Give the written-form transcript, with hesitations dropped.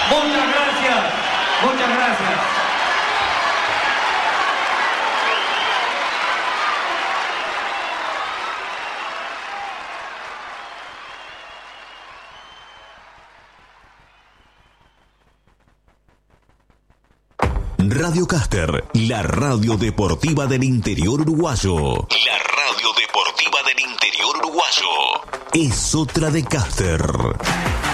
Muchas gracias. Muchas gracias. Radio Caster, la radio deportiva del interior uruguayo. La radio deportiva del interior uruguayo. Es otra de Caster.